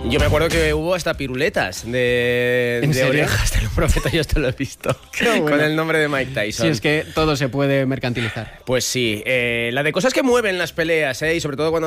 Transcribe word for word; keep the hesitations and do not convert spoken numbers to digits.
Yo me acuerdo que hubo hasta piruletas de, de orejas, te lo prometo, yo esto lo he visto. Bueno. Con el nombre de Mike Tyson. Sí, es que todo se puede mercantilizar. Pues sí, eh, la de cosas que mueven las peleas, ¿eh? Y sobre todo cuando